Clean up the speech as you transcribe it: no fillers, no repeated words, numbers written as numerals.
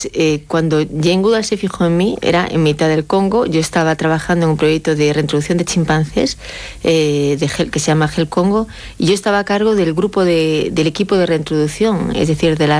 Cuando Jane Goodall se fijó en mí, era en mitad del Congo. Yo estaba trabajando en un proyecto de reintroducción de chimpancés que se llama Gel Congo, y yo estaba a cargo del grupo del equipo de reintroducción, es decir, de